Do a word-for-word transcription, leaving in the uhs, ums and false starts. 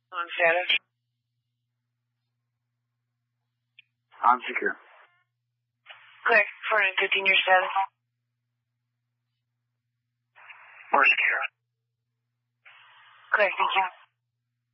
On status. On secure. Clear. four nine fifteen, your status. We're secure. Clear, thank you.